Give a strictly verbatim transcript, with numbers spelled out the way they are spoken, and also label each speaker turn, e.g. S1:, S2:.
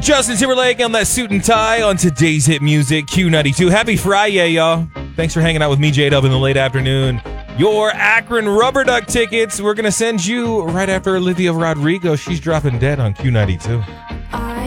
S1: Justin Timberlake on that suit and tie on today's hit music, Q ninety-two. Happy Friday, y'all. Thanks for hanging out with me, J-Dub, in the late afternoon. Your Akron Rubber Duck tickets, we're going to send you right after Olivia Rodrigo. She's dropping dead on Q ninety-two.